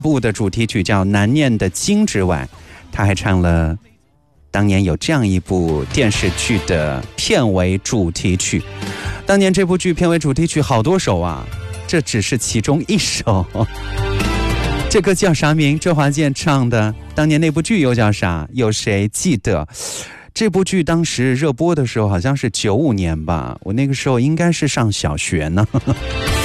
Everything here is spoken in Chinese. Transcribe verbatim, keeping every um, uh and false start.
部的主题曲叫《难念的经》之外，他还唱了当年有这样一部电视剧的片尾主题曲。当年这部剧片尾主题曲好多首啊，这只是其中一首。这歌叫啥名？周华健唱的。当年那部剧又叫啥？有谁记得？这部剧当时热播的时候好像是九五年吧，我那个时候应该是上小学呢。